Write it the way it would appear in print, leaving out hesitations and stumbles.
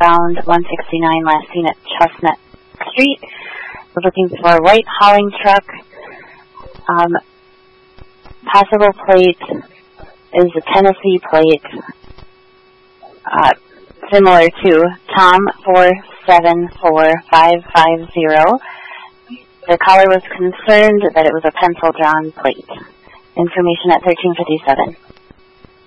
southbound 169, last seen at Chestnut Street. We're looking for a white hauling truck. Possible plate is a Tennessee plate, similar to Tom 474550. The caller was concerned that it was a pencil-drawn plate. Information at 1357.